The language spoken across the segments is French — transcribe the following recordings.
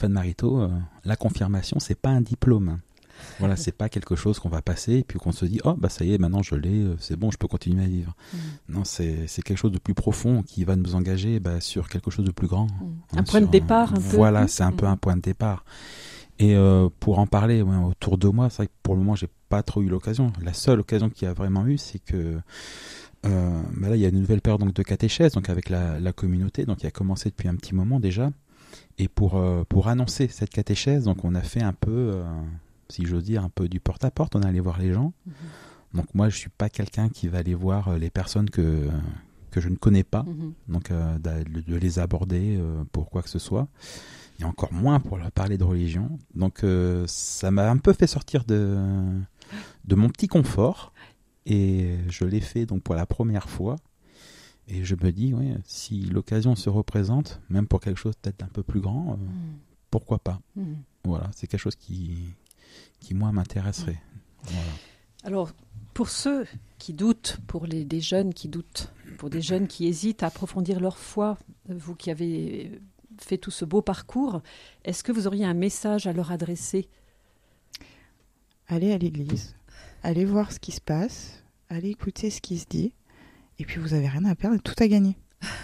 Fan Marito, la confirmation, c'est pas un diplôme. Voilà, c'est pas quelque chose qu'on va passer et puis qu'on se dit « Oh, bah ça y est, maintenant je l'ai, c'est bon, je peux continuer à vivre. » Non, c'est quelque chose de plus profond qui va nous engager sur quelque chose de plus grand. Un point de départ, un peu. Voilà, c'est un peu un point de départ. Et pour en parler autour de moi, c'est vrai que pour le moment, j'ai pas trop eu l'occasion. La seule occasion qu'il y a vraiment eu, c'est que là, il y a une nouvelle période donc, de catéchèse, donc avec la communauté, donc qui a commencé depuis un petit moment déjà. Et pour annoncer cette catéchèse, donc on a fait un peu... si j'ose dire, un peu du porte-à-porte, on est allé voir les gens. Donc moi, je suis pas quelqu'un qui va aller voir les personnes que je ne connais pas, donc de les aborder pour quoi que ce soit, et encore moins pour leur parler de religion. Donc ça m'a un peu fait sortir de mon petit confort, et je l'ai fait donc pour la première fois. Et je me dis, si l'occasion se représente, même pour quelque chose peut-être un peu plus grand, pourquoi pas. Voilà, c'est quelque chose qui moi m'intéresserait. Voilà. Alors, pour ceux qui doutent, pour des jeunes qui doutent, pour des jeunes qui hésitent à approfondir leur foi, vous qui avez fait tout ce beau parcours, est-ce que vous auriez un message à leur adresser ? Allez à l'église, allez voir ce qui se passe, allez écouter ce qui se dit, et puis vous n'avez rien à perdre, tout à gagner.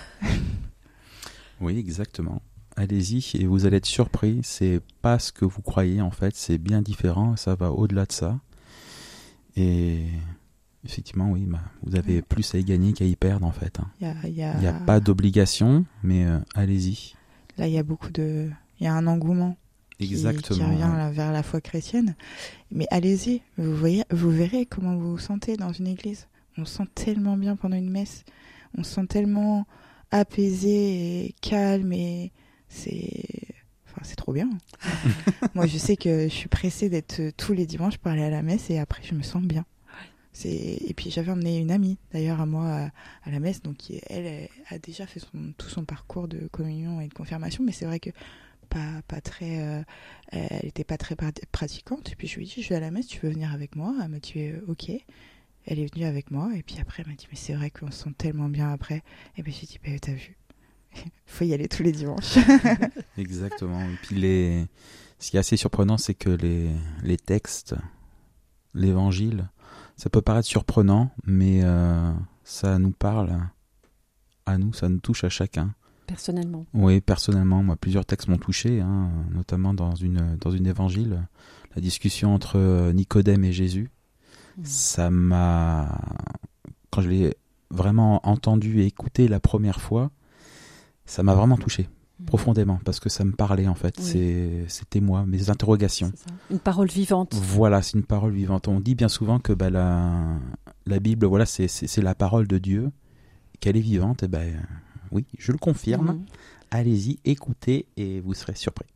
Oui, exactement. Allez-y et vous allez être surpris. C'est pas ce que vous croyez en fait, c'est bien différent. Ça va au-delà de ça. Et effectivement, oui, vous avez plus à y gagner qu'à y perdre en fait. Il y a pas d'obligation, mais allez-y. Là, il y a un engouement qui revient vers la foi chrétienne. Mais allez-y, vous verrez comment vous vous sentez dans une église. On se sent tellement bien pendant une messe. On se sent tellement apaisé et calme et c'est trop bien. Moi, je sais que je suis pressée d'être tous les dimanches pour aller à la messe et après, je me sens bien. Et puis, j'avais emmené une amie, d'ailleurs, à moi, à la messe. Donc, elle a déjà fait tout son parcours de communion et de confirmation. Mais c'est vrai que pas très... elle n'était pas très pratiquante. Et puis, je lui ai dit, je vais à la messe, tu veux venir avec moi ? Elle m'a dit, OK. Elle est venue avec moi. Et puis après, elle m'a dit, mais c'est vrai qu'on se sent tellement bien après. Et puis, j'ai dit, t'as vu ? Faut y aller tous les dimanches. Exactement. Et puis ce qui est assez surprenant, c'est que les textes, l'évangile, ça peut paraître surprenant, mais ça nous parle à nous, ça nous touche à chacun. Personnellement. Oui, personnellement. Moi, plusieurs textes m'ont touché, notamment dans une évangile, la discussion entre Nicodème et Jésus. Ça m'a, quand je l'ai vraiment entendu et écouté la première fois, ça m'a vraiment touché profondément parce que ça me parlait en fait. Oui. C'était moi, mes interrogations. C'est ça. Une parole vivante. Voilà, c'est une parole vivante. On dit bien souvent que la Bible, voilà, c'est la parole de Dieu, qu'elle est vivante. Et oui, je le confirme. Allez-y, écoutez et vous serez surpris.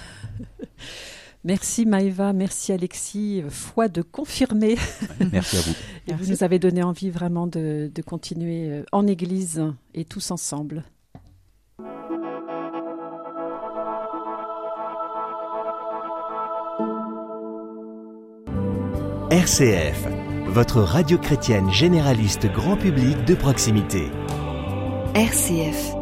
Merci Maëva, merci Alexis, foi de confirmer. Merci à vous. Et vous nous avez donné envie vraiment de continuer en église et tous ensemble. RCF, votre radio chrétienne généraliste grand public de proximité. RCF.